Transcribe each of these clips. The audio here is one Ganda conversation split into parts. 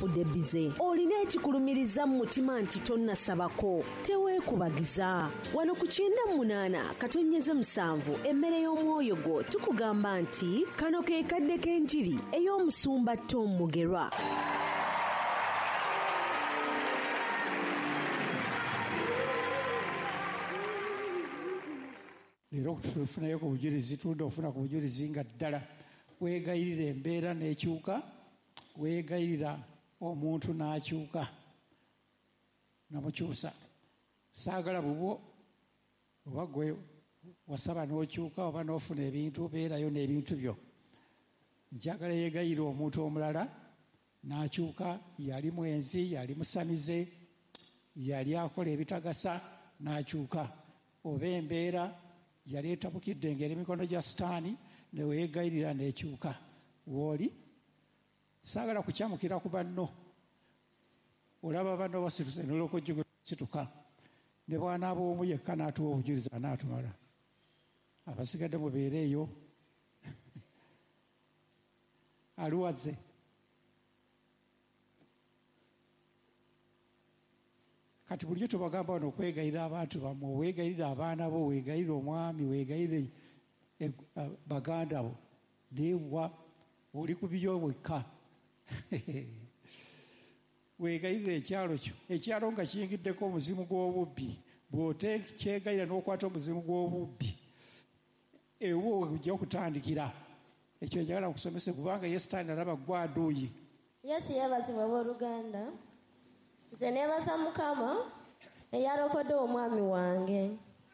ofudde bize olina ekikulumiriza mu mutima nti tonnasabako teweekubagiza wano ku 98 katonyeze 7 emmere y'omwoyo gwo tukugamba nti kano ke kadde k'enjiri ey'omusumba Tom Mugerwa. Leero tufunayo ku bujulizi tunda ofuna ku bujulizi nga ddala weegayirira embeera n'ekyuka, weegayirira omuntu n'akyuka namukyusa. Saagala bubwo oba gwe wasaba n'okyuka oba n'ofuna ebintu obeerayo n'ebintu byo. Njagala yeegayirira omuntu omulala n'akyuka, yali mwenzi, yali musamize, yali akola ebitagasa n'akyuka, oba embeera yali etabukidde ngeri mikono gya sitaani ne weegayirira n'ekyuka. Wooli saagala kukyamukira ku banno, olaba banno basituse n'olwokujjuga situka, ne bw'anaaba omu yekka n'atuwa obujulizi anaatumala, abasigadde mubeere eyo. Aluwaze kati bulijjo tubagamba wano okwegayirira abantu bammwe, weegayirira abaana bo, weegayirira omwami, weegayirire baganda bo, neewa oli ku byo wekka. Weegayirira ekyalo kyo, ekyalo nga kiyingiddeko omuzimu gw'obubbi, bw'otekyegayirira n'okwata omuzimu gw'obubbi ewo ojja okutandikira. Ekyo njagala nkusomese kubanga ye sitaani alaba gwaduuyi. Yesu yeebazibwa abooluganda. Nze neebaza Mukama eyalokodde omwami wange.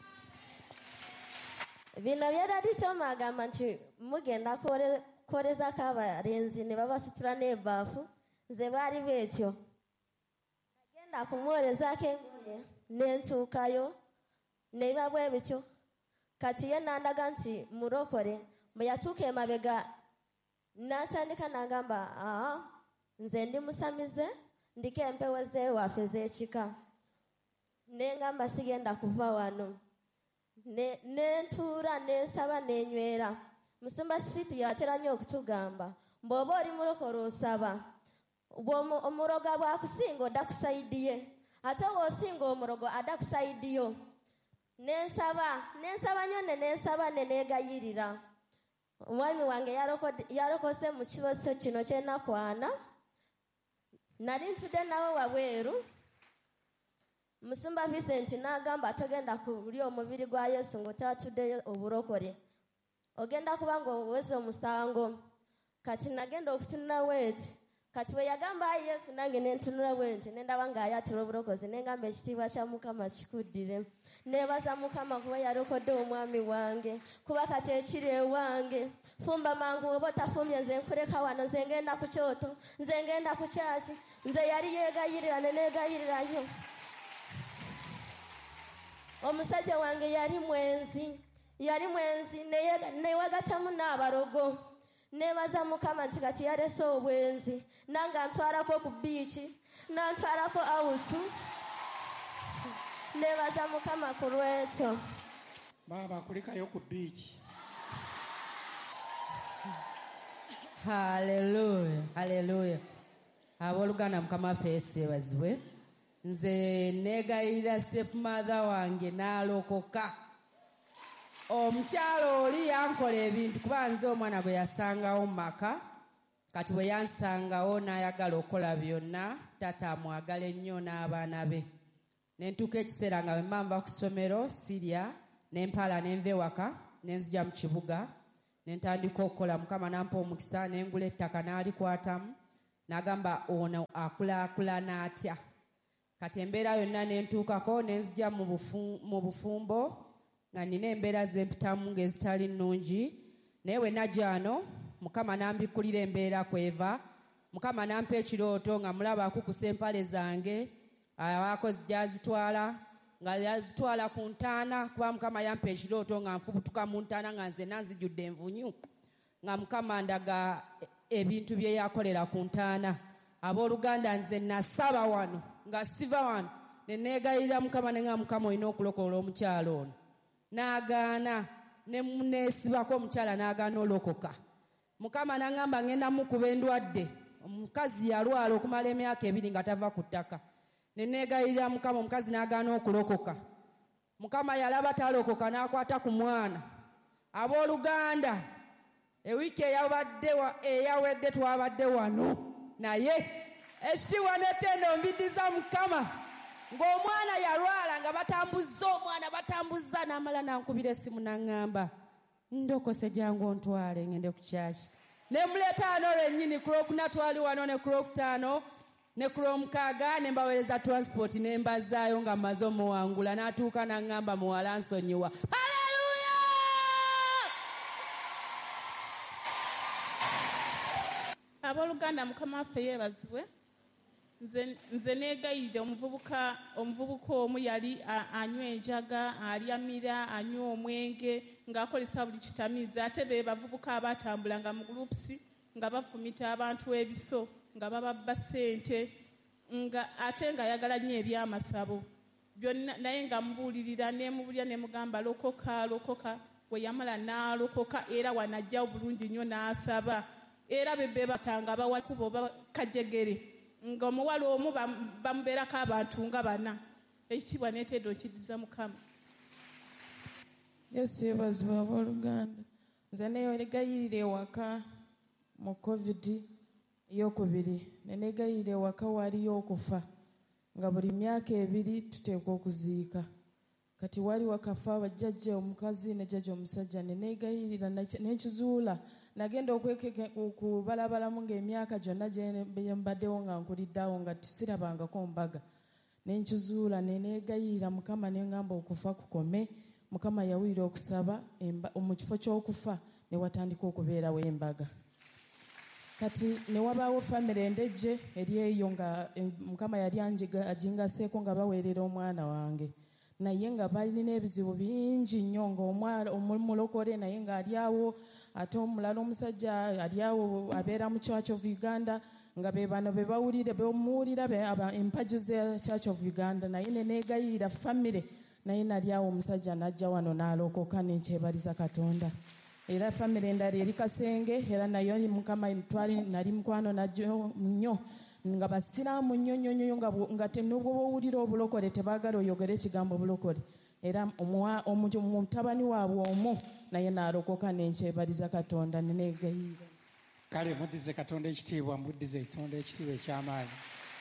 Bino byadadi Toma agamba nti mugenda kukolezako abalenzi ne babasitula n'ebaafu. Nze bwali bwetyo. Nagenda kumwolezaako engoye n'entuukayo ne biba bwe bityo. Kati ye nandaga nti murokole. Bwe yatuuka emabega n'atandika n'agamba nze ndi musamize, ndiko empewo z'ewaffe z'ekika. N'engamba sigenda kuva wano. N'entuula n'ensaba n'enywera. Musumba Kisitu yatera nnyo okutugamba bw'oba oli mulokole osaba. Omurogo bwakusinga odda ku sayidi ye, ate bw'osinga omurogo adda ku sayidi yo. N'ensaba nnyo n'ensaba neegayirira. Omwami wange yalokose mu kiboso kino ky'ennaku 4. Nali ntudde nawe wabweru. Musumba Vincent n'agamba togenda kulya omubiri gwa Yesu ng'otatuddeyo oburokole. Ogenda kuba ng'oweze omusango. Kati nagenda okutunula weeti. Kati we yagamba Yesu nange ne ntunula weeti ne ndaba ng'ayatula obulokozi ne ngamba ekitiibwa kya Mukama kikuddire. Neebaza Mukama kuba yalokodde omwami wange, kuba kati ekiri ewange. Fumba mangu oba otafumbye nze nkuleka wano, nze ngenda ku kyoto, nze ngenda ku kyaki. Nze yali yeegayirira ne neegayirira nnyo. Omusajja wange yali mwenzi neewegatamu n'abarogo. Neebaza Mukama nti kati yalese obwenzi, nange antwalako ku biiki, n'antwalako awutu. Neebaza Mukama ku lwekyo. Baba kulekayo ku biiki. Haleluya, haleluya. Abooluganda Mukama waffe Yesu yeebazibwe. Nze neegayirira stepmother wange n'alokoka. Omukyalo oli yankola ebintu kuba nze omwana gwe yasangawo mu maka. Kati bwe yansangawo n'ayagala okukola byonna, taata amwagala ennyo n'abaana be. Nentuuka ekiseera nga bwe mba ku ssomero sirya, n'empala n'enva ewaka, n'enzija mu kibuga, n'entandika okukola. Mukama n'ampa omukisa, n'engula ettaka n'alikwatamu, n'agamba ono akulaakulana atya. Kati embeera yonna n'entuukako, n'enzija mu bufumbo, nga nina embeera z'empitamu ng'ezitali nnungi. Naye bwe najja wano, Mukama n'ambikkulira embeera kweva. Mukama n'ampa ekirooto nga mulaba akukusa empale zange, abaako gyazitwala, nga yazitwala ku ntaana, kuba Mukama yampa ekirooto nga nfubutuka mu ntaana nga nze nanzijjudde envunyu, nga Mukama ndaga ebintu bye yakolera ku ntaana. Abooluganda nze nasaba wano nga siva wano ne neegayirira Mukama ne nga Mukama olina okulokola omukyalo ono. N'agaana ne neesibako omukyala n'agaana olokoka. Mukama n'agamba ngenda mukuba endwadde omukazi yalwala okumala emyaka 2 nga tava ku ttaka. Ne neegayirira Mukama, omukazi n'agaana okulokoka. Mukama yalaba talokoka n'akwata ku mwana. Abooluganda, ewiiki eyawedde twabadde wano naye ekitiibwa n'ettendo mbiddiza Mukama ng'omwana yalwala nga batambuza n'amala n'ankubira essimu n'aŋŋamba ndokose jangu ontwale ngende ku kyaki. Ne muleeta wano lwennyini ku Lwokuna twali wano ne ku Lwokutaano ne ku Lwomukaaga ne mbaweereza transport ne mbazaayo nga mmaze omuwangula n'atuuka n'aŋŋamba muwala nsonyiwa. Haleluya! Abooluganda, Mukama waffe yeebazibwe. Nze neegayirira omuvubuka omu yali anywa enjaga, alyamira, anywa omwenge ng'akozesa buli kitamiiza. Ate be bavubuka abaatambulanga mu gulupusi nga bafumita abantu ebiso nga bababba ssente ate ng'ayagala nnyo ebyamasabo byonna, naye nga mubuulirira nemubulya nemugamba lokoka. Bwe yamala n'alokoka era wanajjawo bulungi nnyo n'asaba. Era bebe batanga abawa kubo kajegere ng'omuwala omu bamubeerako abantu nga 4. Ekitiibwa n'ettendo nkiddiza Mukama. Yesu yeebazibwe. Abooluganda, nze neegayirira ewaka mu COVID ey'okubiri. Ne neegayirira ewaka waliyo okufa nga buli myaka 2 tuteekwa okuziika. Kati wali wakafa bajjajja omukazi ne jjajja omusajja. Ne neegayirira n'enkizuula. Nagenda okubalabalamu ng'emyaka gyonna gye mbaddewo nga nkuliddeawo nga tisirabangako mbaga. N'enkizuula ne neegayirira Mukama ne ngamba okufa kukome. Mukama yawulira okusaba mu kifo ky'okufa ne watandika okubeerawo embaga. Kati ne wabaawo famire endejje eri eyo nga Mukama yali agingaseeko nga baweerera omwana wange. Naye nga balina ebizibu bingi nnyo ng'omulokole naye ng'ali awo, ate omulala omusajja ali awo abeera mu Church of Uganda nga be bano be bamuwulira empagi ze Church of Uganda. Naye ne neegayirira famire, naye nali awo omusajja n'ajja wano n'alokoka n'enkyebaliza Katonda. Era famire endala eri Kasenge, era nayo Mukama nali mukwano najjo nnyo nga basiraamu nnyo nga tenubwo bowulira obulokole tebaagala oyogere ekigambo bulokole. Era omutabani waabwe omu naye n'alokoka n'enkyebaliza Katonda ne neegayirira. Kale muddize Katonda ekitiibwa, muddize Katonda ekitiibwa eky'amaanyi.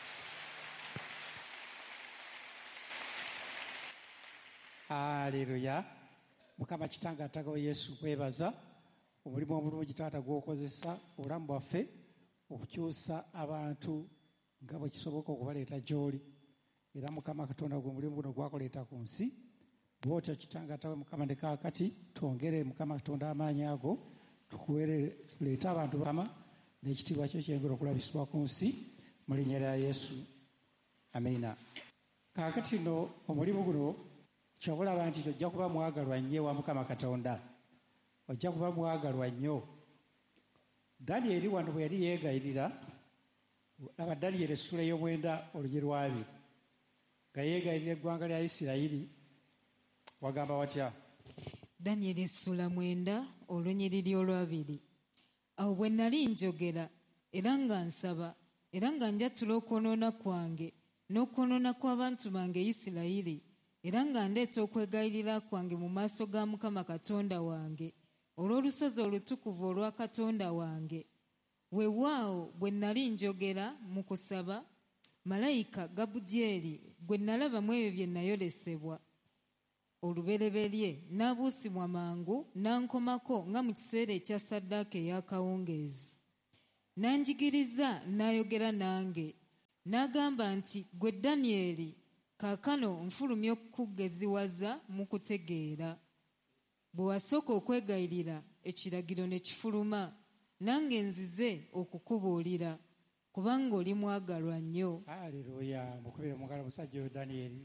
Haleluya. Mukama Kitange atagawo Yesu kwebaza omulimu omulungi Taata gw'okozesa obulamu bwaffe okukyusa abantu nga bwe kisoboka okubaleeta gy'oli. Era Mukama Katonda gwe omulimu guno gwakoleeta ku nsi. Bw'otyo Kitange atawe Mukama ne kaakati twongere Mukama Katonda amaanyi ago tuleete abantu Mukama n'ekitiibwa kyo kyengera okulabisibwa ku nsi mu linnya lya Yesu. Amiina. Kaakati no omulimu guno kyobulaba nti ojja kuba mwagalwa nnyo wa Mukama Katonda. Ojja kuba mwagalwa nnyo. Danyeri wano bwe yali yeegayirira, laba Danyeri essula ey'omwenda olugi 2 nga yeegayirira eggwanga lya Isirayiri, wagamba watya? Danyeri essula 9 olunyiriri 2. Awo bwe nali njogera era nga nsaba era nga njatula okwonoona kwange n'okwonoona kw'abantu bange Isirayiri, era nga ndeeta okwegayirira kwange mu maaso ga Mukama Katonda wange olw'olusozi olutukuvu olwa Katonda wange. Weewaawo bwe nali njogera mu kusaba, malayika Gabudyeri gwe nalabamu ebyo bye nayolesebwa olubereberye n'abuusimwa mangu n'ankomako nga mu kiseera ekya ssaddaaka ey'akawungeezi. N'anjigiriza n'ayogera nange n'agamba nti, gwe Danyeri, kaakano nfulumya okukugeziwaza mu kutegeera. Bwe wasooka okwegayirira ekiragiro ne kifuluma, nange nzize okukubuulira kubanga oli mwagalwa nnyo. Haleluya. Mukubire omugalo musajja oyo Danyeri.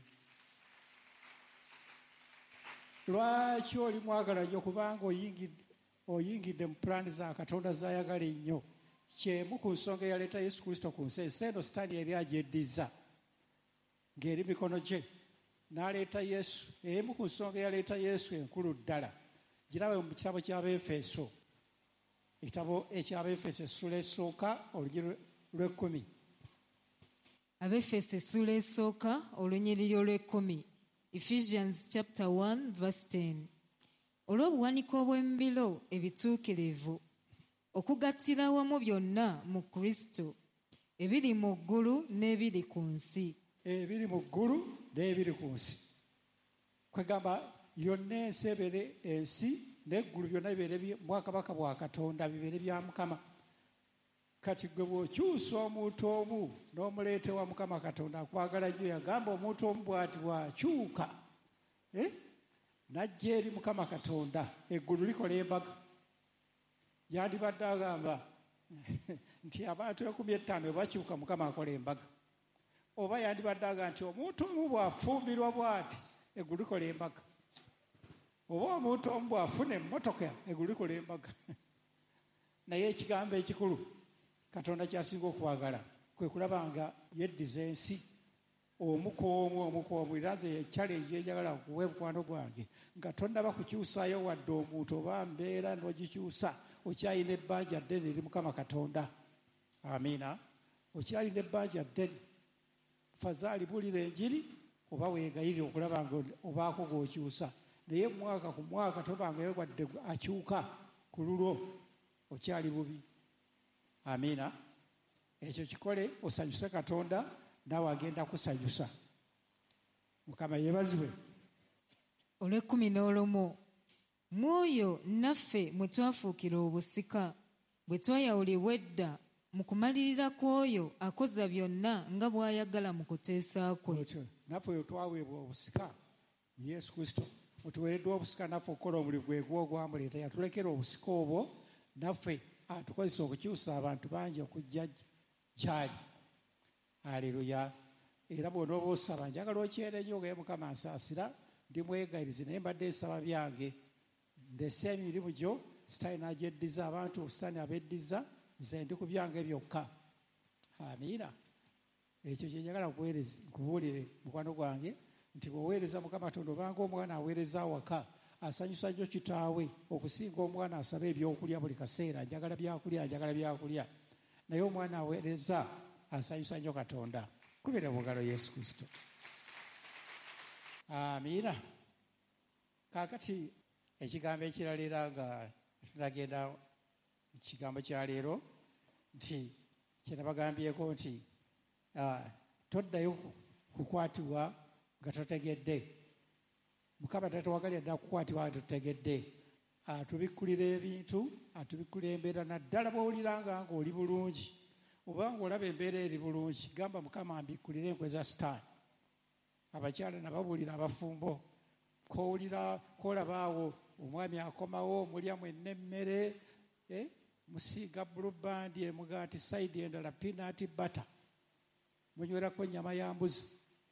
Lwaki oli mwagalwa nnyo? Kubanga oyingidde mu pulaani za Katonda z'ayagala ennyo. Kyemu ku nsonga eyaleeta Yesu Kristo ku nsi. Ensi eno Sitaani yali agyeddiza ng'eri mikono gye n'aleeta Yesu. Emu ku nsonga eyaleeta Yesu enkulu ddala girabe mu kitabo ky'Abeefeso. Ekitabo eky'Abeefeso essula esooka olugi lw'ekkumi. Abefeso essula esooka olunyiriri olw'ekkumi. Ephesians chapter 1 verse 10. Olw'obuwanika obw'emibiro ebituukirivu okugattira awamu byonna mu Kristo ebiri mu ggulu n'ebiri ku nsi. Ebiri mu ggulu n'ebiri ku nsi. Kwegamba yonna ensi ebeere ensi n'eggulu byonna bibeere bwakabaka bwa Katonda, bibeere bya Mukama. Kati gwe bw'okyusa omuntu omu n'omuleeta wa Mukama Katonda akwagala nnyo, yagamba omuntu omu bw'ati bw'akyuka n'ajja eri Mukama Katonda, eggulu likola embaga. Yandibadde agamba nti abantu 15 bwe bakyuka Mukama akola embaga. Oba yandibadde agamba nti omuntu omu bw'afumbirwa bw'ati eggulu likola embaga. Oba omuntu omu bw'afuna emmotoka eggulu likola embaga. Naye ekigambo ekikulu Katonda kyasinga okwagala kwe kulaba nga yeddiza ensi omu ku omu. Era nze challenge enjagala okuwa mukwano gwange nga tonnaba kukyusaayo wadde omuntu oba mbeera n'ogikyusa, okyalina ebbanja ddene eri Mukama Katonda. Amiina. Okyalina ebbanja ddene. Fazaali bulira enjiri oba weegayirire okulaba nga obaako g'okyusa. Naye mwaka ku mwaka tobangayo wadde akyuka ku lulwo, okyali bubi. Amiina. Ekyo kikole osanyuse Katonda, naawe agenda kusanyusa. Mukama yeebazibwe. Olw'ekumi mwoyo naffe mwe twafuukira obusika bwe twayawulibwa edda mu kumalirira kw'oyo akoza byonna nga bw'ayagala mu kuteesa kwe. Naffe twaweebwa obusika Yesu Kristo. Mutuweereddwa obusika naffe okukola omulimu gwe gw'ogwamuleeta. Yatulekera obusika obwo naffe atukozesa okukyusa abantu bangi okujja gy'ali. Aleluya. Era bw'onooba osaba njagala okyere nnyo ogaye Mukama ansaasira, ndi mwegayirizi naye mbadde nsaba byange. Ndese emirimu gyo sitaani n'agyeddiza, abantu sitaani abeddiza, nze ndi ku byange byokka. Amiina. Ekyo kye njagala kubuulire mukwano gwange nti bw'oweereza Mukama Katonda obanga omwana aweereza awaka asanyusa nnyo kitaawe okusinga omwana asaba ebyokulya buli kaseera, njagala byakulya. Naye omwana aweereza asanyusa nnyo Katonda. Kubira mu ngalo Yesu Kristo. Amiina. Kaakati ekigambo ekirala era nga tunagenda mu kigambo kya leero nti kyenabagambyeko nti toddayo kukwatibwa nga totegedde. Mukama tatuwagalira dda kukwatibwa nga totegedde. Atubikkulira ebintu, atubikkulira embeera, naddala bw'owuliranga nga oli bulungi oba ng'olaba embeera eri bulungi, gamba Mukama mbikkulire enkwe za sitaani. Abakyala nababuulira abafumbo, koolaba awo omwami akomawo, mulya mwenna emmere, musiiga bulubandi emugaati sayidi endala peanut butter, munywerako ennyama ya mbuzi.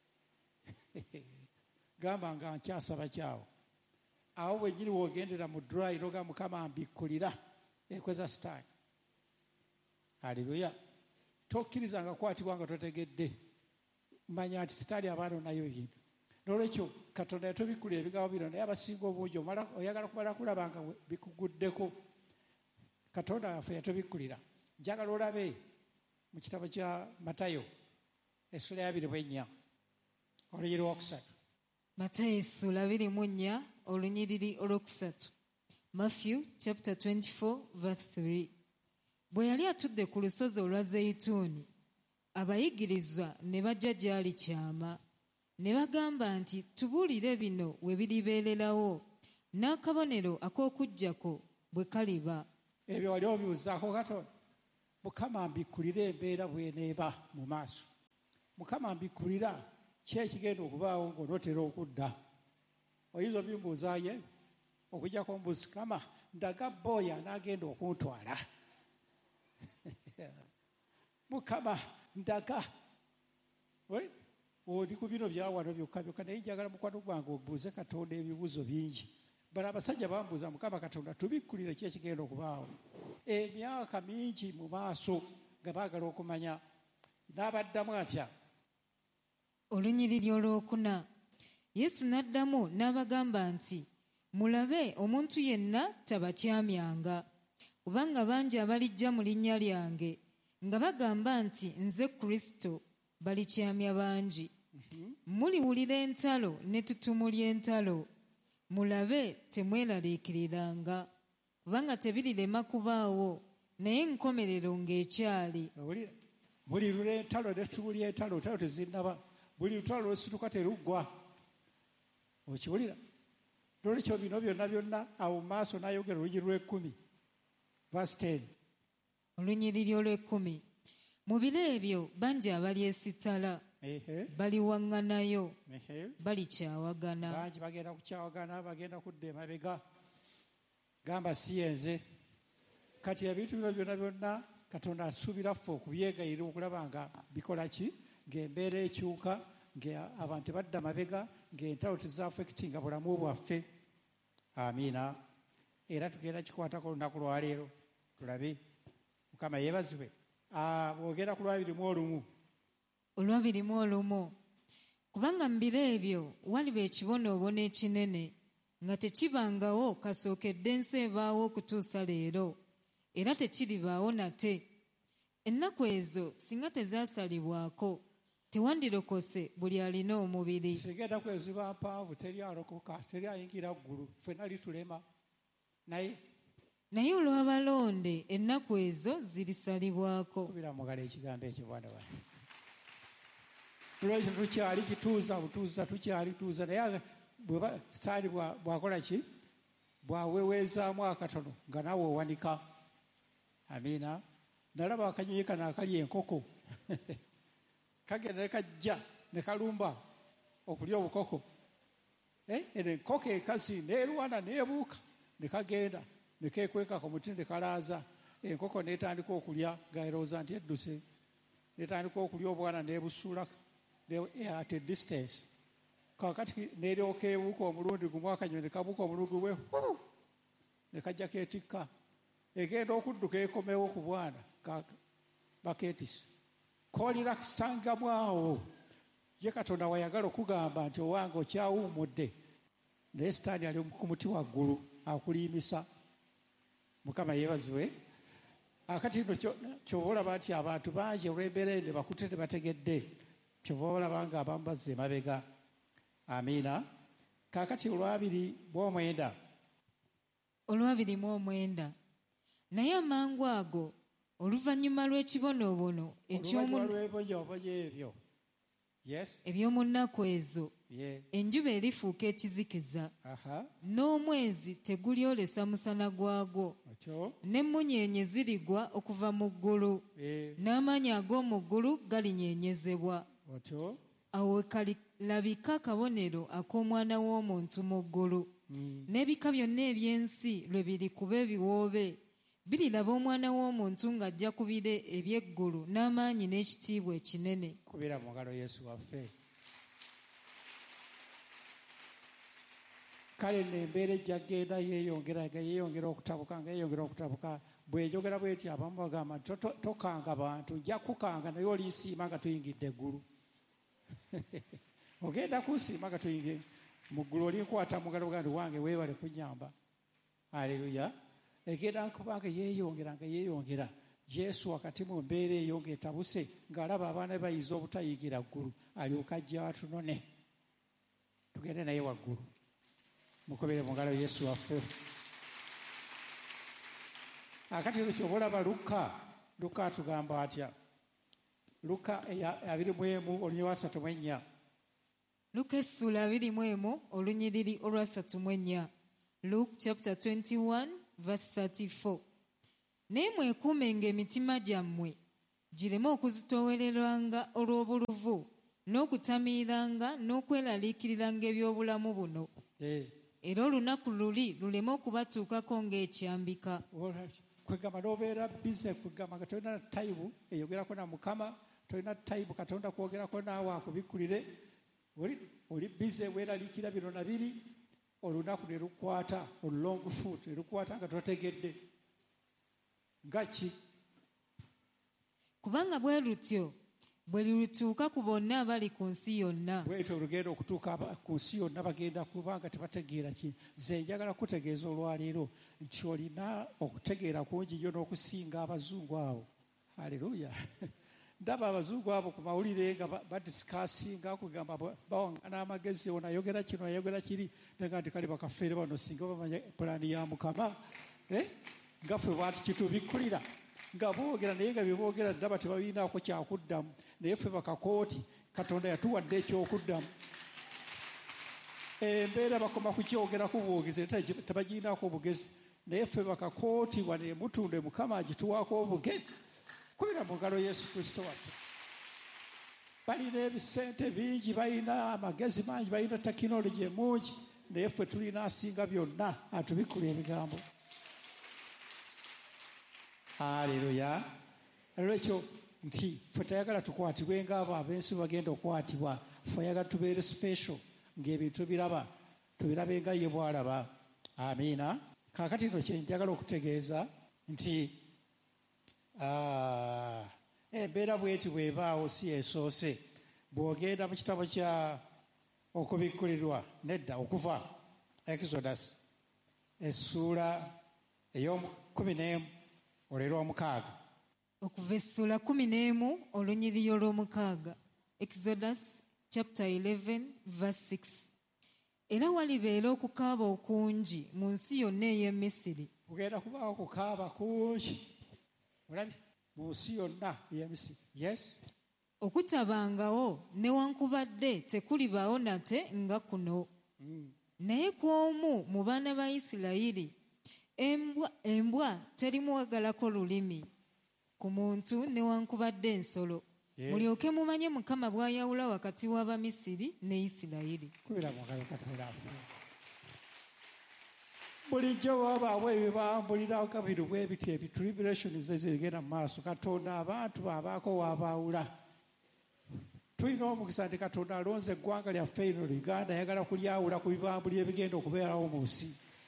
Gamba nga nkyasaba kyawo. Awo bwennyini woogendera mu dryiro ga Mukama mbikkulira enkwe za sitaani. Haleluya. Tokkirizanga kwatibwa nga totegedde. Manya nti sitaani abaana onayo bintu. N'olwekyo Katonda yatubikkulira ebigabo bino, naye abasinga obungi oyagala kumala kulaba nga bikuguddeko. Katonda waffe yatubikkulira. Njagala olabe mu kitabo kya Matayo essula ya 24 olunyiriri olwokusatu. Matayo essula 24 olunyiriri olwokusatu. Matthew chapter 24 verse 3. Bwe yali atudde ku lusozi olwa Zeyituuni, abayigirizwa ne bajja gy'ali kyama, ne bagamba nti, tubuulire bino we biribeererawo, n'akabonero ak'okujjako bwe kaliba. Ebyo wali obibuuzaako Katonda? Mukama mbikkulira embeera bw'eneeba mu maaso. Mukama mbikkulira ki ekigenda okubaawo ng'onootera okudda. Oyinza obimbuuzaayo okujjako mbuzi, Kama ndaga booya n'agenda okuntwala. Mukama ndaga. Oli ku bino byawano byokka byokka, naye njagala mukwano gwange obuuze Katonda ebibuuzo bingi. Bano abasajja bambuuza Mukama Katonda tubikkulire ki ekigenda okubaawo. Emyaka mingi mu maaso nga baagala okumanya. N'abaddamu atya? Olunyiriri olwokuna. Yesu n'addamu n'abagamba nti, mulabe, omuntu yenna tabakyamyanga, kubanga bangi abalijja mu linnya lyange nga bagamba nti nze Kristo balikyamya bangi. Muliwulira entalo ne ttutumu ly'entalo, mulabe temweraliikiriranga, kubanga tebirirema kubaawo, naye enkomerero ng'ekyali. Mulirula entalo ne ttutumu ly'entalo, entalo tezinnaba, buli lutalo lwesituka teruggwa. Okiwulira? Lolekyo bino byonna awo mu maaso n'ayogera olunyiri lw'10 verse 10. Olunyiriri olw'10. Mu biro ebyo bangi abalyesittala, baliwaŋŋanayo, balikyawagana. Bangi bagenda kukyawagana, bagenda kudda emabega, gamba si yenze. Kati ebintu bino byonna Katonda asuubira ffe okubyegayirira okulaba nga bikola ki, ng'embeera ekyuka, ng'abantu badda mabega, ng'entalo tezaafekitinga bulamu bwaffe. Amiina. Era tugenda kikwatako olunaku lwaleero tulabe. Mukama yeebazibwe. Bwogenda ku 21. Olwabirimu olumu. Kubanga mu biro ebyo waliba ekibonoobono ekinene, nga tekibangawo kasookedde ensi ebaawo okutuusa leero, era tekiribaawo nate. Ennaku ezo singa tezaasalibwako, tewandirokose buli alina omubiri. Singa ennaku ezo ziba mpanvu, teri alokoka, teri ayingira ggulu, ffenna litulema. Naye olw'abalonde ennaku ezo zirisalibwako. Kubira mugala ekigambo ekyo bwana wange. Lwekyo tukyali kituuza butuuza, tukyali tuuza, naye sitaani bwakola ki? Bwaweweezaamu akatono nga nawe owanika. Amiina. Nalaba akanyonyi kano akali enkoko. Kagenda ne kajja ne kalumba okulya obukoko. Enkoko ekasi neerwana neebuuka ne kagenda ne keekweka ku muti ne kalaaza. Enkoko neetandika okulya ng'erowooza nti edduse. Neetandika okulya obwana neebusuula at a distance. Kakati neeryoka ebuuka omulundi gumu, akanyonyi ne kabuuka omulundi gwe ne kajja keetikka. Egenda okudduka ekomewo ku bwana bakeetisa. Koolira kisangamu awo. Ye Katonda wayagala okugamba nti owange okyawummudde, naye sitaani ali ku muti waggulu akuliimisa. Mukama yeebazibwe. Akati nno kyova olaba nti abantu bangi olw'embeera eno bakutte ne bategedde, kyova olaba nga abamu bazza emabega. Amiina. Kaakati olwabiri mu omwenda. Naye amangu ago oluvannyuma lw'ekibonoobono eby'omu nnaku ezo, enjuba erifuuka ekizikiza, n'omwezi tegulyolesa musana gwagwo, n'emmunyeenye zirigwa okuva mu ggulu, n'amaanyi ag'omu ggulu galinyeenyezebwa. Awo kalabika akabonero ak'Omwana w'Omuntu mu ggulu, n'ebika byonna eby'ensi lwe birikuba ebiwoobe, biriraba Omwana w'Omuntu ng'ajja ku bire eby'eggulu n'amaanyi n'ekitiibwa ekinene. Kubira mu ngalo Yesu waffe. Kale n'embeera ejja genda yeeyongera okutabuka, bw'enjogera bw'eti abamu bagamba nti tokanga bantu, nja kukanga naye olisiima nga tuyingidde eggulu. Ogenda kunsiima nga tuyingidde mu ggulu, olinkwata mu ngalo gandi wange weebale kunnyamba. Aleluya. Egenda kubanga yeeyongera. Yesu wakati mu mbeera eyo ng'etabuse, ng'alaba abaana be bayinza obutayingira ggulu, alyoka ajja atunone tugende naye waggulu. Mukobere mu ngalo Yesu waffe. Akati kyova olaba Luka atugamba atya? Luka 21 olunyiriri lwa 34. Luka essula 21 olunyiriri olwa 34. Luke chapter 21 verse 34. Naye mwekuumenga emitima gyammwe gireme okuzitoowereranga olw'obuluvu, n'okutamiiranga n'okweraliikiriranga eby'obulamu buno. Era olunaku luli luleme okubatuukako ng'ekyambika. Kwegamba n'obeera bize, kwegamba nga tolina tayibu eyogerako na Mukama, tolina tayibu Katonda kwogerako naawe akubikkulire. Oli bize weeraliikira bino na biri, olunaku ne lukwata, olulongo fuutu ne lukwata nga totegedde. Nga ki? Kubanga bwe lutyo bwe lulituuka ku bonna abali ku nsi yonna. Bwetyo olugenda okutuuka ku nsi yonna bagenda kubanga tebategeera ki. Nze njagala kutegeeza olwaleero nti olina okutegeera kungi nnyo n'okusinga abazungu abo Haleluya. Ndaba abazungu abo ku mawulire nga badisikasinga kugamba bawangana amagezi, ono ayogera kino ayogera kiri, naga nti kale bakafeere bano singa bamanya pulaani ya Mukama. Nga ffe bwati kitubikkulira nga boogera naye nga byeboogera ndaba tebabiinaako kyakuddamu, naye ffe bakakooti Katonda yatuwadde ekyokuddamu. Embeera bakoma kukyogeraku bwogezi tebagiinaako obugezi, naye ffe bakakooti wano emutunde Mukama agituwaako obugezi. Kubira mu ngalo Yesu Kristo waffe. Balina ebisente bingi, balina amagezi mangi, balina tekinologi emungi, naye ffe tulina asinga byonna atubikula ebigambo. Haleluya. Olwekyo nti ffe tayagala tukwatibwe ng'abo ab'ensi bagenda okukwatibwa, ffe ayagala tubeere special ng'ebintu biraba tubirabe nga ye bw'alaba. Amiina. Kaakati nno kye njagala okutegeeza nti embeera bweti bw'ebaawo si esoose. Bw'ogenda mu kitabo kya okubikkulirwa nedda okuva Exodus essuula ey'omu-11 olw'omukaaga. Okuva essula 11 olunyiriri olw'omukaaga. Exodus chapter 11 verse 6. Era walibeera okukaaba okungi mu nsi yonna ey'e Misiri. Kugenda kubaawo okukaaba kungi, olabye, mu nsi yonna ey'e Misiri. Yes. Okutabangawo newankubadde tekulibaawo nate nga kuno. Naye ku omu mu baana ba Isirayiri embwa terimuwagalako lulimi ku muntu newankubadde ensolo. Mulyoke mumanye Mukama bw'ayawula wakati w'Abamisiri ne Isirayiri. Kubira mu ngalo Katonda affe. Bulijjo wabaawo ebibambulira kabiri bwe biti ebitribulations ezigenda mu maaso. Katonda abantu babaako wabaawula. Tulina omukisa nti Katonda alonze eggwanga lyaffe lino Uganda, ayagala kulyawula ku bibambulira ebigenda okubeerawo mu nsi.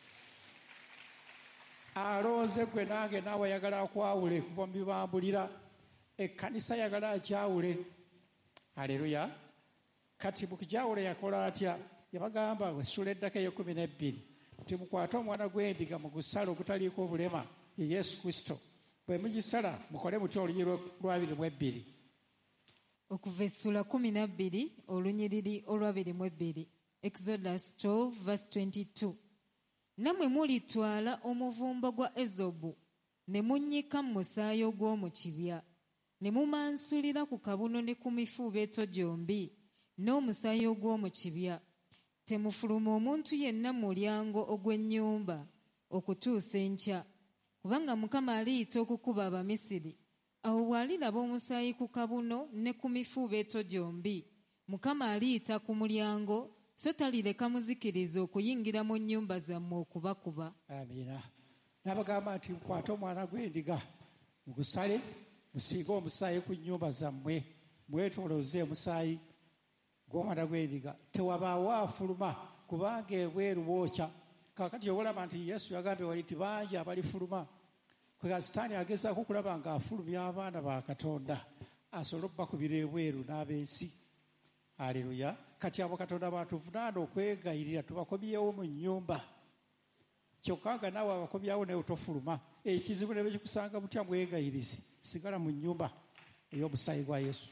Alonze gwe nange naawe ayagala akwawule kuva mu bibambulira. Ekkanisa ayagala akyawule. Haleluya. Kati mu kukyawule yakola atya? Yabagamba essula eddako eyo-12 nti mukwate omwana gw'endiga mu gusala ogutaliiko obulema ye Yesu Kristo. Bwe mugisala mukole mutya olunyiriri lwa 22. Okuva essula 12 olunyiriri olwa 22. Exodus 12 verse 22. Namwe mulitwala omuvumba gwa ezobu ne munnyika mu musaayi ogw'omu kibya, ne mumansulira ku kabuno ne ku mifuubeeto gyombi n'omusaayi ogw'omu kibya. Temufuluma omuntu yenna mu mulyango ogw'ennyumba okutuusa enkya, kubanga Mukama aliyita okukuba Abamisiri. Awo bw'aliraba omusaayi ku kabuno ne ku mifuubeeto gyombi, Mukama aliyita ku mulyango, so talireka muzikiriza okuyingira mu nnyumba zammwe okubakuba. Amiina. N'abagamba nti mukwate omwana gw'endiga mugusale, musiige omusaayi ku nnyumba zammwe, mwetoolooze omusaayi gw'omwana gw'endiga. Tewabaawo afuluma kubanga ebweru bwokya. Kaakati olaba nti Yesu yagambye wali nti bangi abalifuluma. Kwega Sitaani agezaako okulaba ng'afulumya abaana ba Katonda asobole okubakubira ebweru n'ab'ensi. Haleluya. Kati abo Katonda batuvunaana okwegayirira tubakomyewo mu nnyumba. Kyokka nga naawe abakomyawo naye tofuluma. Ekizibu ne bwe kikusanga mutya mwegayirizi, sigala mu nnyumba ey'omusaayi gwa Yesu.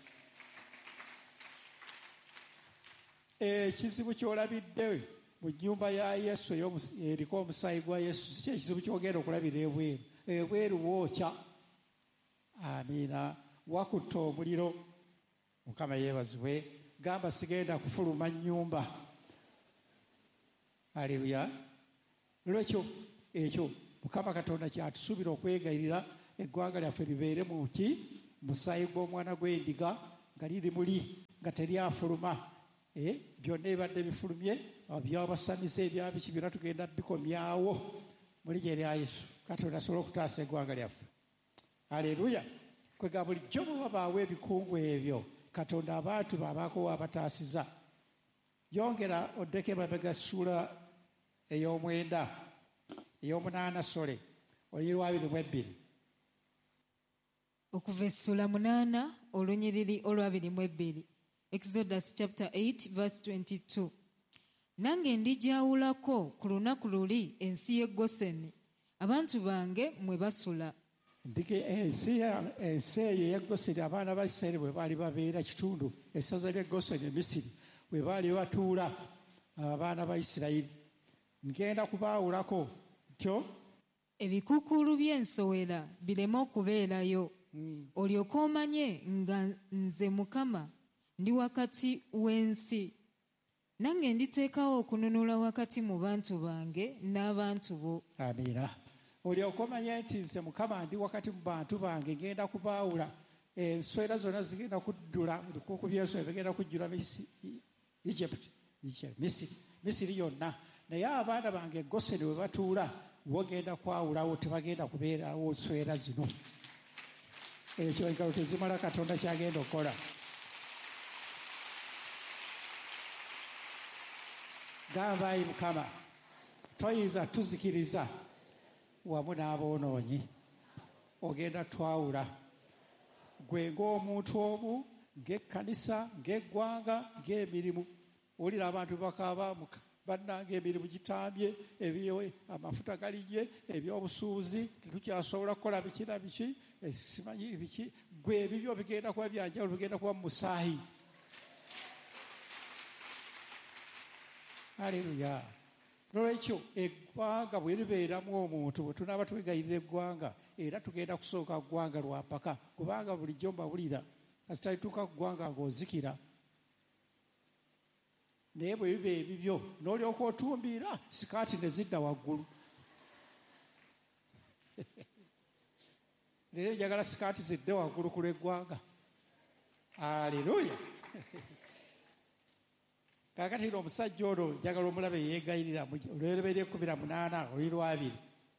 Ekizibu ky'olabidde mu nnyumba ya Yesu eriko omusaayi gwa Yesu si ekizibu ky'ogenda okulabira ebweru. Ebweru wookya. Amiina. Wakutta omuliro. Mukama yeebazibwe. Gamba sigenda kufuluma nnyumba. Haleluya. Lwekyo ekyo Mukama Katonda kyatusuubira okwegayirira eggwanga lyaffe libeere mu ki? Musaayi gw'omwana gw'endiga nga liri muli nga teryafuluma. Byonna ebibadde bifulumye byabasamiza ebyabiki byonna tugenda bikomyawo mu linnya erya Yesu. Katonda asobole okutaasa eggwanga lyaffe. Haleluya. Kwega bulijjo bwe wabaawo ebikungu ebyo Katonda abantu babaako wabataasiza. Yongera oddeko emabega ssuula ey'omwenda ey'omunaana sole olunyiriri lwa 22. Okuva essula 8 olunyiriri olwa 22. Exodus chapter 8 verse 22. Nange ndigyawulako ku lunaku luli ensi y'e Goseni, abantu bange mwe basula. ensi eyo ya Goseni abaana ba Isirayiri bwe baali babeera kitundu essaza lya Goseni e Misiri bwe baali batuula abaana ba Isirayiri ngenda kubaawulako ntyo ebikuukuulu by'ensowera bireme okubeerayo olyoke omanye nga nze Mukama ndi wakati w'ensi nange nditeekawo okununula wakati mu bantu bange n'abantu bo. Amiina. Olyoke omanye nti nze Mukama ndi wakati mu bantu bange ngenda kubaawula enswera zonna zigenda kuddula ebikuuku by'enswera bigenda kujjula Egypt Misiri yonna naye abaana bange Goseni we batuula bo genda kwawulawo tebagenda kubeerawo nswera zino. Ekyo engalo tezimala Katonda kyagenda okukola. Gamba ayi Mukama toyinza tuzikiriza wamu n'aboonoonyi ogenda twawula gwe ng'omuntu omu ng'ekkanisa ng'eggwanga ng'emirimu olira abantu bakaaba bannange emirimu gitambye amafuta galijje ebyobusuuzi tetukyasobola kukola biki na biki simanyi biki gwe ebibyo bigenda kuba byanjawulo bigenda kuba mu musaayi. Haleluya. Nolwekyo eggwanga bwe libeeramu omuntu bwe tunaaba twegayirira eggwanga era tugenda kusooka ggwanga lwa mpaka kubanga bulijjo mbawulira kasita lituuka ku ggwanga ng'ozikira naye bwe biba ebibyo n'olyoka otumbiira sikaati ne zidda waggulu. Leero njagala sikaati zidde waggulu ku lw'eggwanga. Aleluya. Kaakati omusajja ono njagala omulabe yeegayirira olubereberye 18 oli lwabiri.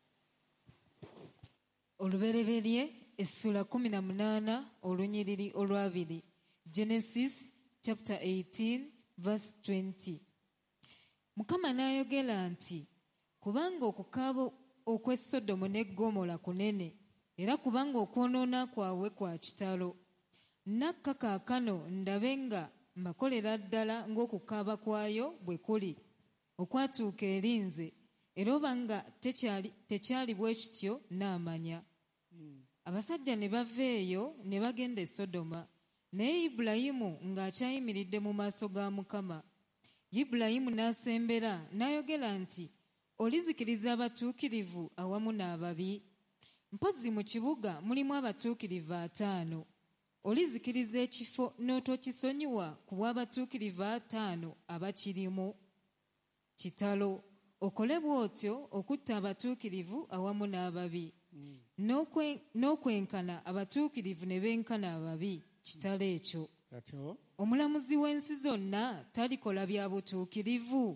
Olubereberye essula 18 olunyiriri olwabiri. Genesis chapter 18 verse 20. Mukama n'ayogera nti kubanga okukaaba okw'e Sodomu ne Ggomola kunene era kubanga okwonoona kwabwe kwa kitalo nakka kaakano ndabe nga mbakolera ddala ng'okukaaba kwayo bwe kuli okwatuuka eri nze era oba nga tekyali bwe kityo n'amanya. Abasajja ne bava eyo ne bagenda e Sodoma naye Ibulayimu ng'akyayimiridde mu maaso ga Mukama. Ibulayimu n'asembera n'ayogera nti olizikiriza abatuukirivu awamu n'ababi? Mpozzi mu kibuga mulimu abatuukirivu 5. Olizikiriza ekifo n'otokisonyiwa ku bw'abatuukirivu 5 abakirimu? Kitalo okole bw'otyo okutta abatuukirivu awamu n'ababi n'okwenkana abatuukirivu ne benkana ababi. Kitalo ekyo omulamuzi w'ensi zonna talikola bya butuukirivu?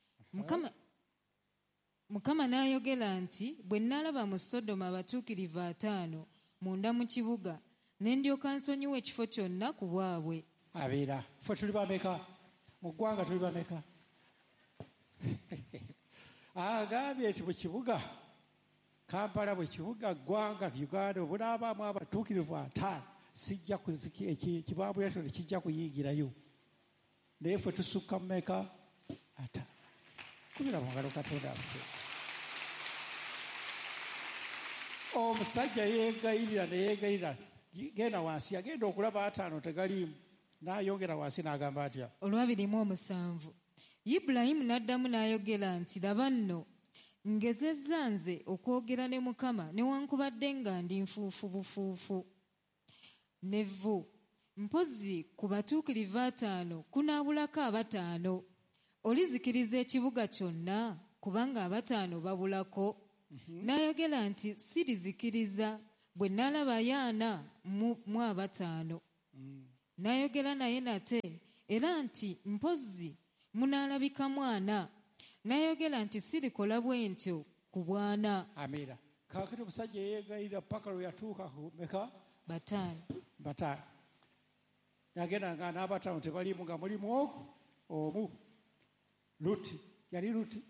Mukama n'ayogera nti bwe nalaba mu Sodoma abatuukirivu 5 munda mu kibuga ne ndyoka nsonyiwa ekifo kyonna ku bwabwe. Abeera ffe tuli bameka mu ggwanga tuli bameka? Agambye nti mu kibuga Kampala bwe kibuga ggwanga Uganda obunaabaamu abatuukirivu 5 sijja kibambu yakyo tekijja kuyingirayo. Naye ffe tusukka mumeka? 5. Kubira mu ngalo Katonda waffe. Omusajja yeegayirira genda wansi yagenda okulaba 5 tegaliimu n'ayongera wansi n'agamba atya? Olwabirimu 7. Ibulayimu n'addamu n'ayogera nti laba nno ngezezza nze okwogera ne Mukama newankubadde nga ndi nfuufu bufuufu. Nevvu mpozzi ku batuukirivu 5 kunaabulako 5. Olizikiriza ekibuga kyonna kubanga 5 babulako? N'ayogera nti sirizikiriza bwe nalaba 40 mu 5. N'ayogera naye nate era nti mpozzi munaalabika 40. N'ayogera nti sirikola bwe ntyo ku 40. Amiina. Kaakati omusajja yeegayirira paka lwe yatuuka ku meka? 5. N'agenda nga n'5 tebaliimu nga mulimu omu Luti. Yali Luti.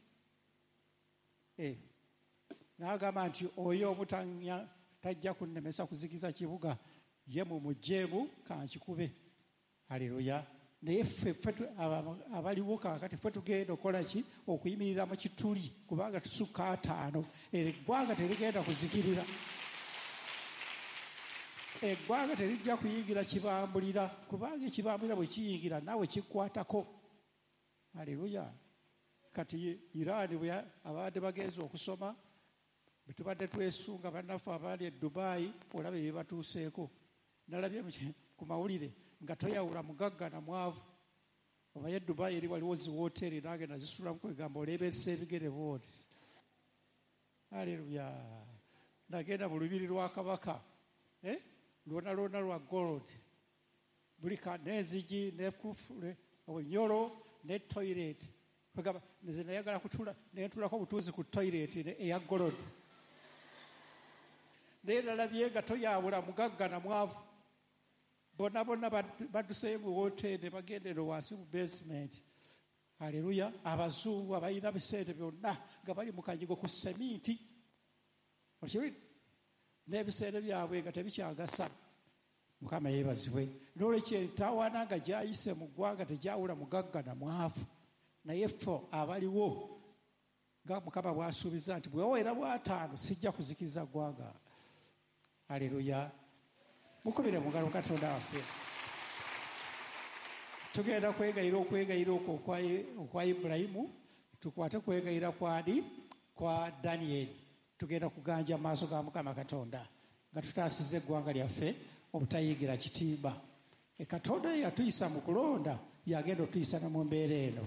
N'agamba nti oyo omu tajja kunnemesa kuzikiza kibuga ye mumujeemu kankikube. Haleluya. Naye ffe abaliwo kaakati ffe tugenda okukola ki? Okuyimirira mu kituli kubanga tusukka 5 eggwanga terigenda kuzikirira. eggwanga terijja kuyingira kibambulira, kubanga ekibambulira bwe kiyingira naawe kikwatako. Haleluya. Kati Iran bwe abadde bagenza okusoma, bwe tubadde twesunga bannaffe abali e Dubai, olabe bye batuuseeko. Nalabye ku mawulire nga toyawula mugagga na mwavu. Oba ye Dubai eri waliwo zi woteeri nange nazisulamu kwegamba oleeberesa ebigere boodi. Haleluya. Nagenda mu lubiri lwa Kabaka, lwona lwa gold, buli n'enzigi n'ekufule obunyolo ne toilet. Kwegamba nze nayagala kutula nentulako obutuuzi ku toilet eya gold. Naye nalabye nga toyawula mugagga na mwavu. Bonna badduseeyo mu woteeri ne bagendera wansi mu basement. Haleluya. Abazungu abalina bisente byonna nga bali mu kanyigo ku seminti. Okiwulira? N'ebisente byabwe nga tebikyagasa. Mukama yeebazibwe. N'olwekyo entawaana nga gyayise mu ggwanga tegyawula mugagga na mwavu. Naye ffe abaliwo nga Mukama bw'asuubiza nti bw'oweera bw'ataano sijja kuzikiriza ggwanga. Haleluya. Mukubire mu ngalo Katonda waffe. Tugenda okwegayira okwo okwa Ibulayimu, tukwate kwegayira kwa Daniel. Tugenda kuganja mu maaso ga Mukama Katonda nga tutaasiza eggwanga lyaffe obutayigira kitimba. Katonda yatuyisa mu kulonda yagenda otuyisa ne mu mbeera eno.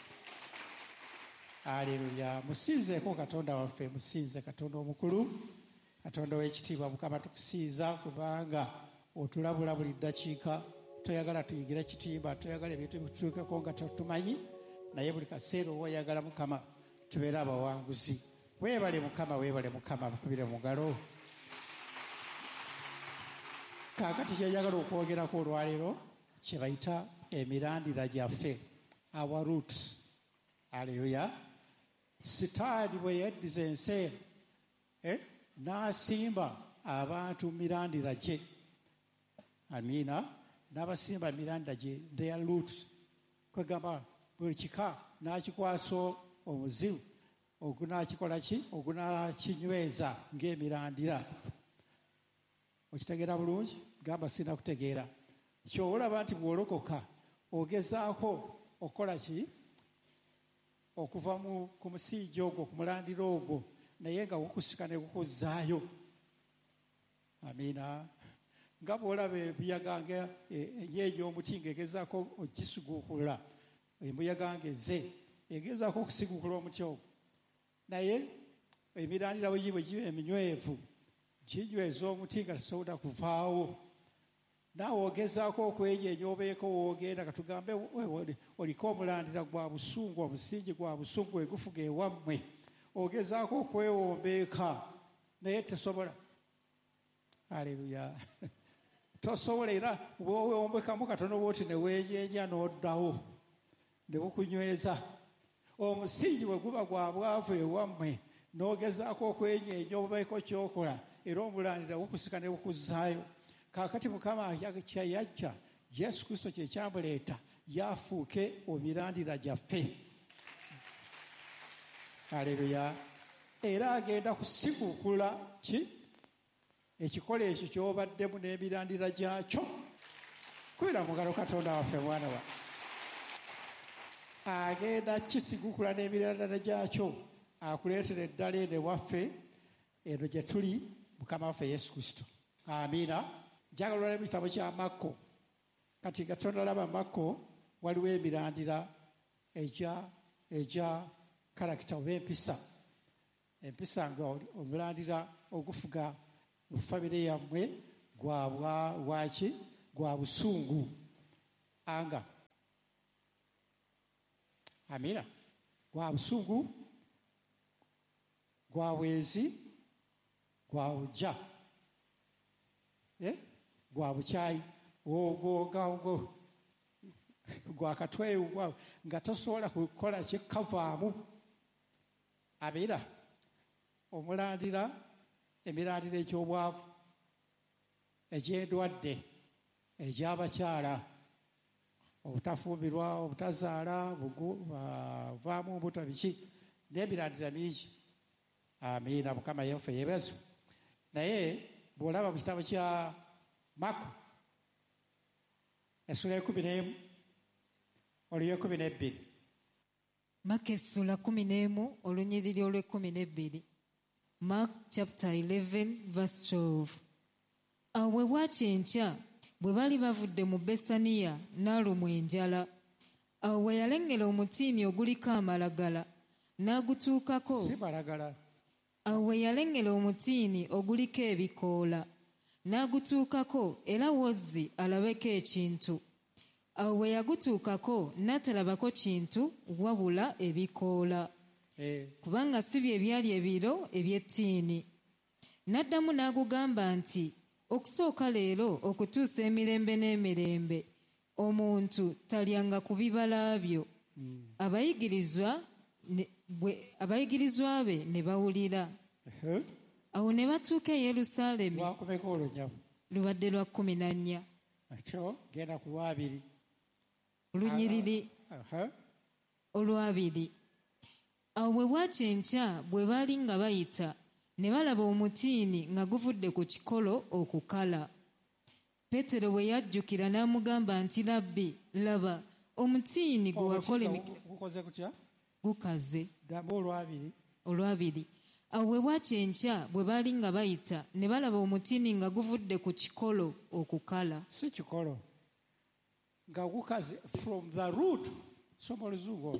Haleluya. Musinzeeko Katonda waffe, musinze Katonda omukulu, Katonda w'ekitiibwa. Mukama tukusiiza kubanga otulabula buli ddakiika. Toyagala tuyigira kitimba, toyagala ebintu bitutuukeko nga tetumanyi, naye buli kaseera oba oyagala Mukama tubeere abawanguzi. Weebale Mukama, weebale Mukama. Mukubire mu ngalo. Kaakati kyeyagala okwogerako olwaleero kye bayita emirandira gyaffe, our roots. Haleluya. Sitaani bwe yaddiza ensi n'asimba abantu mirandira gye. Amiina. N'abasimba mirandira gye, their roots. Kwegamba buli kika n'akikwasa omuzibu, ogunaakikola ki? Ogunaakinyweza ng'emirandira. Okitegeera bulungi? Gamba sina kutegeera. Ky'olaba nti bw'olokoka ogezaako okukola ki? Okuva ku musiigi ogwo, ku mulandira ogwo, naye nga gukusika ne gukuzzaayo. Amiina. Nga bw'olaba ebuyaga enyeenya omuti ng'egezaako ogisiguukula, embuyaga ng'ezze egezaako okusiguukula omuti ogwo, naye emirandira bwe giba eminywevu ginyweza omuti nga tesobola kuvaawo. Naawe ogezaako okwenyeenya obeeko woogenda, katugambe oliko omulandira gwa busungu, omusingi gwa busungu egufuga ewammwe, ogezaako okwewombeeka naye tesobola. Haleluya. Tosobola, era bw'owombekamu katono bw'oti ne weenyeenya n'oddawo ne bukunyweza. Omusingi bwe guba gwa bwavu ewammwe n'ogezaako okwenyeenya obeeko ky'okola, era omulandira gukusika ne bukuzzaayo. Kaakati Mukama kyeyajja, Yesu Kristo kye kyamuleeta, yafuuke emirandira gyaffe. Haleluya. Era agenda kusiguukula ki? Ekikola ekyo ky'obaddemu n'emirandira gyakyo. Kubira mu ngalo Katonda waffe, mwana wa. Agenda kisiguukula n'emirandira gyakyo, akuleetera eddala eno ewaffe, eno gye tuli, Mukama waffe Yesu Kristo. Amiina. Njagala olwala mu kitabo kya Makko. Kati nga tonalaba Makko, waliwo emirandira egya karakita oba empisa. Empisa nga omulandira ogufuga mu famire yammwe waki? Gwa busungu. Anga. Amiina. Gwa busungu, gwa bwezi, gwa bujja, gwa bukyayi, ogwo gwa katwewu, nga tosobola kukola kyekavaamu. Amiina. Omulandira, emirandira egy'obwavu, egy'endwadde, egy'abakyala, obutafumbirwa, obutazaala, vaamu mbuto biki, n'emirandira mingi. Amiina. Mukama yaffe yeebazibwe. Naye bw'olaba mu kitabo kya Mako essula 11 oluyo 12. Maka essula 11 olunyiriri olw'12. Mark chapter 11 verse 12. Awo bwe bwakyenkya bwe baali bavudde mu Besaniya n'alumwa enjala. Awo we yalengera omutiini oguliko amalagala n'agutuukako. Si malagala. Awo we yalengera omutiini oguliko ebikoola n'agutuukako era wozzi alabeko ekintu. Awo we yagutuukako n'atalabako kintu wabula ebikoola. Kubanga si bye byali ebiro eby'ettiini. N'addamu n'agugamba nti, okusooka leero okutuusa emirembe n'emirembe omuntu talyanga ku bibala byo. Abayigirizwa be ne bawulira. Awo ne batuuka e Yerusaalemi. Lwakumeka olwo nnyabo? Lubadde lwa 14. Ekyo genda ku lwabiri. Lunyiriri olwabiri. Awo bwe bwakyenkya bwe baali nga bayita ne balaba omutiini nga guvudde ku kikolo okukala. Peetero bwe yajjukira n'amugamba nti, Labbi, laba omutiini gwe wakola gukoze kutya? Gukaze. Gamba olwabiri. Olwabiri. Awo bwe bwakyenkya bwe baali nga bayita ne balaba omutiini nga guvudde ku kikolo okukala. Si kikolo nga gukaze from the root. Soma oluzungu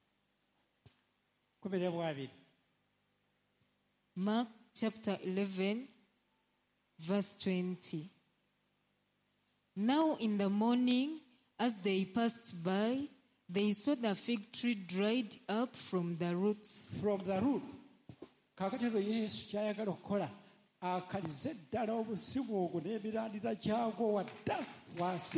12. Mark chapter 11 verse 20. Now in the morning, as they passed by, they saw the fig tree dried up from the roots. From the root. Kakati lwe Yesu kyayagala okukola akalize ddala obusimu ogwo n'ebirandira kyagwo wadda wansi.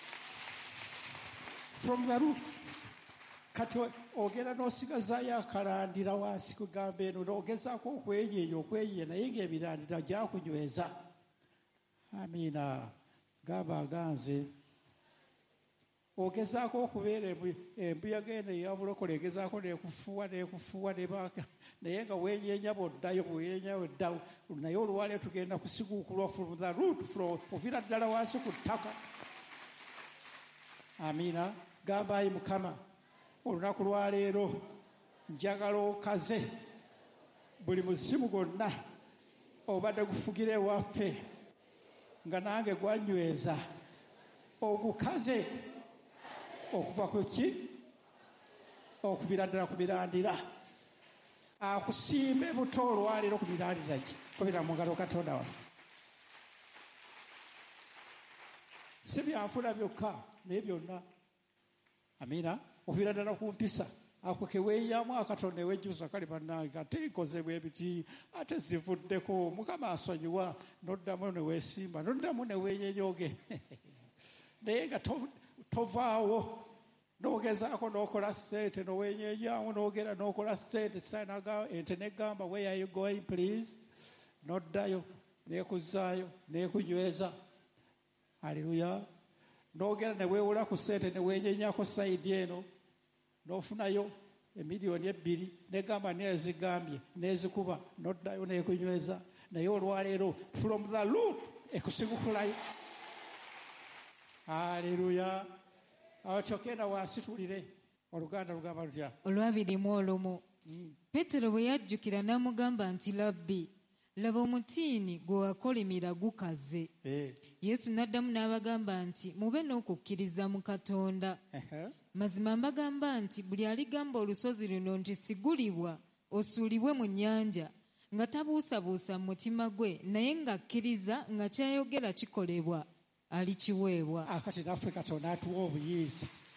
From the root. Kati ogenda n'osigazaayo akalandira wansi kugamba eno n'ogezaako okwenyeenya naye ng'ebirandira gyakunyweza. Amiina. Gamba ganze ogezaako okubeera embuyaga eno eyabulokole egezaako nekufuwa naye nga wenyeenya bwoddayo bweyenyayo eddawo naye olwaleero tugenda kusiguukulwa from the root ovira ddala wansi ku ttaka. Amiina. Gamba ayi Mukama, olunaku lwaleero njagala okaze buli muzimu gwonna obadde gufugira ewaffe nga nange gwanyweza ogukaze okuva ku ki? Okuvira ddala ku mirandira. Akusiime buto olwaleero ku mirandira gye kubira mu ngalo Katonda waffe. Si byanfuna byokka naye byonna. Amiina. Ovira ddala ku mpisa ako keweeyamu akatonda ewejjusa kali bannange ate nkozebwa ebiti ate zivuddeko Mukama asonyiwa n'oddamu ne weesimba n'oddamu ne weenyeenyoge naye nga tovaawo n'ogezaako n'okola ssente n'oweenyeenyamu n'ogera n'okola ssente ente negamba where are you going please n'oddayo neekuzaayo neekunyweza. Haleluya. N'ogera ne weewula ku ssente ne weenyeenyako sayidi eno n'ofunayo emiliyoni 2 negamba neezigambye neezikuba n'oddayo neekunyweza naye olwaleero from the root ekusigukulayo. Haleluya. Awo kyokenda wansi tuwulire Oluganda lugamba lutya? Olwabirimu olumu. Peetero bwe yajjukira n'amugamba nti, Labbi, laba omutiini gwe wakolimira gukaze. Yesu n'addamu n'abagamba nti, mube n'okukkiriza mu Katonda. Mazima mbagamba nti buli aligamba olusozi luno nti sigulibwa osuulibwe mu nnyanja nga tabuusabuusa mu mutima gwe naye ng'akkiriza nga kyayogera kikolebwa, alikiweebwa. Akati naffe Katonda atuwa obuyinza